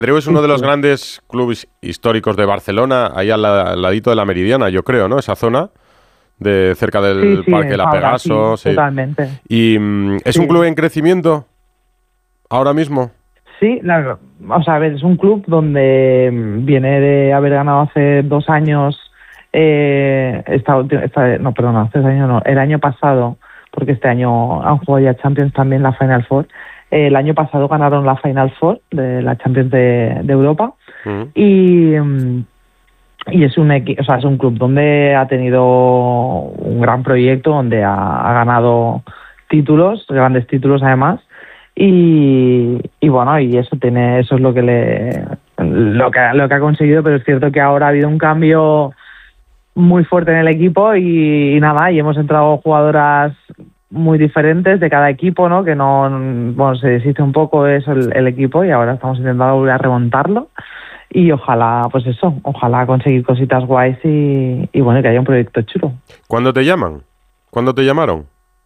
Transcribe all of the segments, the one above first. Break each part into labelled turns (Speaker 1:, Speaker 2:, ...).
Speaker 1: Andreu es uno de los
Speaker 2: Sí.
Speaker 1: grandes clubes históricos de Barcelona, ahí al ladito de la Meridiana, yo creo, ¿no? Esa zona de cerca del
Speaker 2: Sí,
Speaker 1: Parque de la
Speaker 2: ahora sí,
Speaker 1: Pegaso. Sí.
Speaker 2: totalmente.
Speaker 1: Y ¿es un
Speaker 2: Sí.
Speaker 1: club en crecimiento ahora mismo?
Speaker 2: Sí, o sea, a ver, es un club donde viene de haber ganado hace 2 años, no, perdona, hace 2 años no, el año pasado, porque este año han jugado ya Champions también la Final Four. El año pasado ganaron la Final Four de la Champions de Europa y es o sea, es un club donde ha tenido un gran proyecto, donde ha ganado títulos, grandes títulos además. Y bueno, y eso es lo que lo que ha conseguido, pero es cierto que ahora ha habido un cambio muy fuerte en el equipo y nada, y hemos entrado jugadoras muy diferentes de cada equipo, ¿no? Que no, bueno, se deshizo un poco eso el equipo y ahora estamos intentando volver a remontarlo y ojalá, pues eso, ojalá conseguir cositas guays y bueno, que haya un proyecto chulo.
Speaker 1: ¿Cuándo te llaman? ¿Cuándo te llamaron?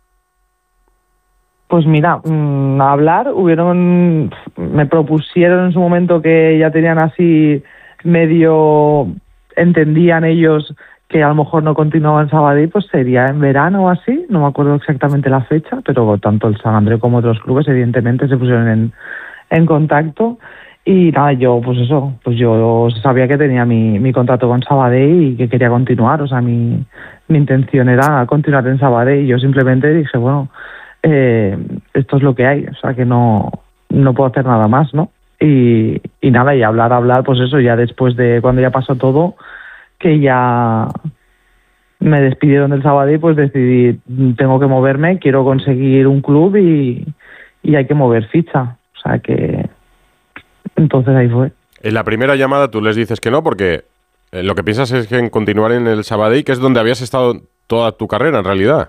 Speaker 2: Pues mira, a hablar, me propusieron en su momento que ya tenían así medio, entendían ellos que a lo mejor no continuaban en Sabadell, pues sería en verano o así, no me acuerdo exactamente la fecha, pero tanto el San Andreu como otros clubes evidentemente se pusieron en contacto y nada, yo sabía que tenía mi contrato con Sabadell y que quería continuar, o sea, mi intención era continuar en Sabadell y yo simplemente dije, bueno, esto es lo que hay, o sea que no puedo hacer nada más, ¿no? Y nada, y hablar, pues eso, ya después de cuando ya pasó todo, que ya me despidieron del Sabadell, pues decidí, tengo que moverme, quiero conseguir un club y hay que mover ficha, o sea que entonces ahí fue.
Speaker 1: En la primera llamada tú les dices que no, porque lo que piensas es que en continuar en el Sabadell, que es donde habías estado toda tu carrera, en realidad.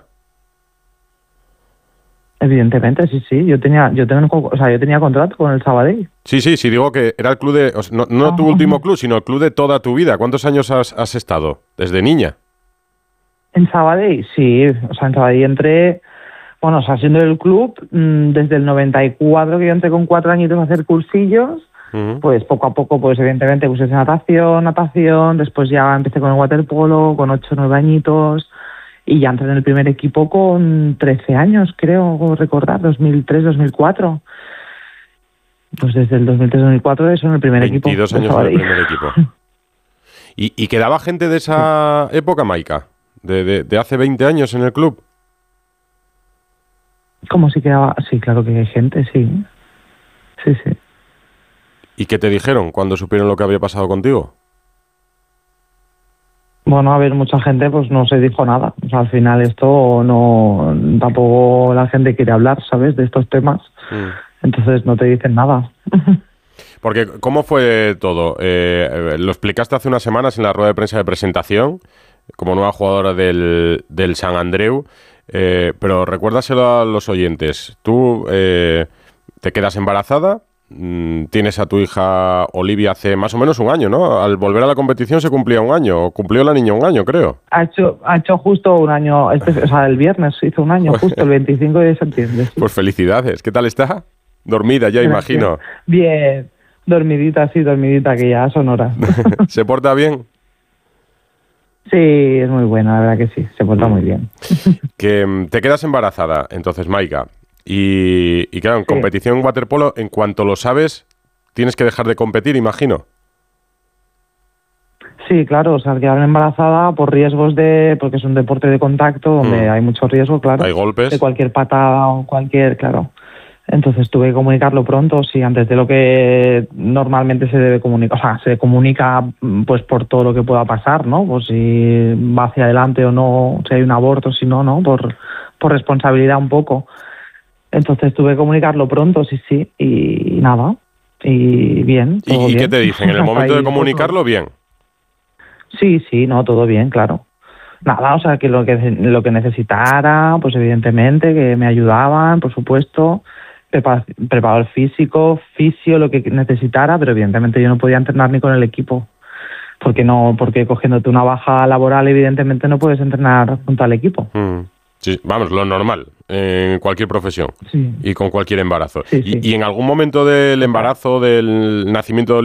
Speaker 2: Evidentemente, sí. Yo tenía contrato con el Sabadell.
Speaker 1: Sí, digo que era el club de... O sea, no tu último club, sino el club de toda tu vida. ¿Cuántos años has estado? ¿Desde niña?
Speaker 2: En Sabadell, sí. O sea, en Sabadell entré, bueno, o sea, siendo el club, desde el 94, que yo entré con 4 añitos a hacer cursillos, pues poco a poco, pues evidentemente puse natación, después ya empecé con el waterpolo, con 8 o 9 añitos, y ya entré en el primer equipo con 13 años, creo recordar, 2003, 2004. Pues desde el 2003-2004 eso en el primer
Speaker 1: 22
Speaker 2: equipo.
Speaker 1: 22 años en el primer equipo. ¿Y quedaba gente de esa época, Maika? ¿De hace 20 años en el club?
Speaker 2: ¿Cómo si quedaba? Sí, claro que hay gente, sí. Sí.
Speaker 1: ¿Y qué te dijeron cuando supieron lo que había pasado contigo?
Speaker 2: Bueno, a ver, mucha gente pues no se dijo nada. O sea, al final esto tampoco la gente quiere hablar, ¿sabes? De estos temas. Entonces no te dicen nada.
Speaker 1: Porque, ¿cómo fue todo? Lo explicaste hace unas semanas en la rueda de prensa de presentación, como nueva jugadora del San Andreu, pero recuérdaselo a los oyentes. Tú te quedas embarazada, tienes a tu hija Olivia hace más o menos un año, ¿no? Al volver a la competición se cumplía un año, o cumplió la niña un año, creo.
Speaker 2: Ha hecho justo un año, o sea, el viernes hizo un año, justo el 25 de septiembre. Sí.
Speaker 1: Pues felicidades, ¿qué tal está? Dormida ya, gracias. Imagino.
Speaker 2: Bien, dormidita, que ya son horas.
Speaker 1: ¿Se porta bien?
Speaker 2: Sí, es muy buena, la verdad que sí, se porta muy bien.
Speaker 1: Que te quedas embarazada, entonces, Maika, y claro, en competición en waterpolo, en cuanto lo sabes, tienes que dejar de competir, imagino.
Speaker 2: Sí, claro, o sea, al quedar embarazada por riesgos porque es un deporte de contacto donde hay mucho riesgo, claro.
Speaker 1: Hay golpes.
Speaker 2: De cualquier patada o claro. Entonces tuve que comunicarlo pronto, sí, antes de lo que normalmente se debe comunicar. O sea, se comunica pues por todo lo que pueda pasar, ¿no? Pues si va hacia adelante o no, si hay un aborto, si no, ¿no? Por responsabilidad un poco. Entonces tuve que comunicarlo pronto, sí, y nada. Y bien, todo
Speaker 1: ¿Y
Speaker 2: bien.
Speaker 1: qué te dicen? ¿En el momento de comunicarlo, bien?
Speaker 2: Sí, no, todo bien, claro. Nada, o sea, que lo que necesitara, pues evidentemente, que me ayudaban, por supuesto, preparador físico, fisio, lo que necesitara, pero evidentemente yo no podía entrenar ni con el equipo, porque cogiéndote una baja laboral, evidentemente no puedes entrenar junto al equipo.
Speaker 1: Sí, vamos, lo normal, en cualquier profesión y con cualquier embarazo.
Speaker 2: Sí.
Speaker 1: ¿Y en algún momento del embarazo, del nacimiento de